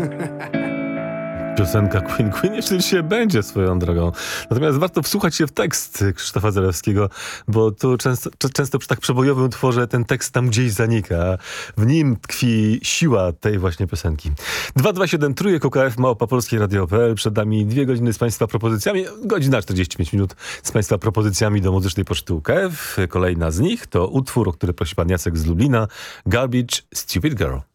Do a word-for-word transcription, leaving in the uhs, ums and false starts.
Piosenka Queen Queen jeszcze dzisiaj będzie swoją drogą. Natomiast warto wsłuchać się w tekst Krzysztofa Zalewskiego, bo tu często, często przy tak przebojowym utworze ten tekst tam gdzieś zanika. W nim tkwi siła tej właśnie piosenki. dwa dwa siedem trójek U K F małpa polskie radio kropka p l. Przed nami dwie godziny z Państwa propozycjami. Godzina czterdzieści pięć minut z Państwa propozycjami do muzycznej poczty U K F. Kolejna z nich to utwór, o który prosi pan Jacek z Lublina. Garbage Stupid Girl.